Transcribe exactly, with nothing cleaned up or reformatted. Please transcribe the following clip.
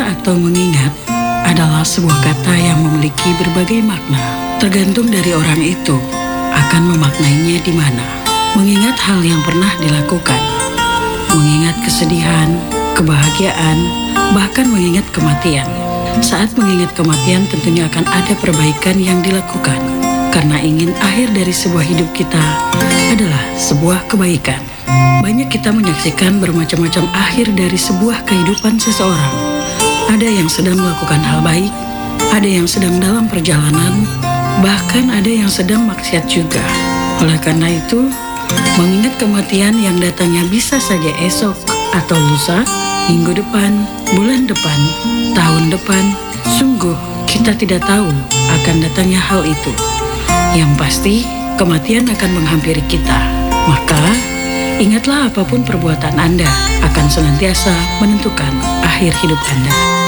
atau mengingat adalah sebuah kata yang memiliki berbagai makna. Tergantung dari orang itu akan memaknainya di mana. Mengingat hal yang pernah dilakukan, mengingat kesedihan, kebahagiaan, bahkan mengingat kematian. Saat mengingat kematian tentunya akan ada perbaikan yang dilakukan, karena ingin akhir dari sebuah hidup kita adalah sebuah kebaikan. Banyak kita menyaksikan bermacam-macam akhir dari sebuah kehidupan seseorang. Ada yang sedang melakukan hal baik, ada yang sedang dalam perjalanan, bahkan ada yang sedang maksiat juga. Oleh karena itu, mengingat kematian yang datangnya bisa saja esok atau lusa, minggu depan, bulan depan, tahun depan, sungguh kita tidak tahu akan datangnya hal itu. Yang pasti, kematian akan menghampiri kita. Maka, ingatlah apapun perbuatan Anda akan senantiasa menentukan akhir hidup Anda.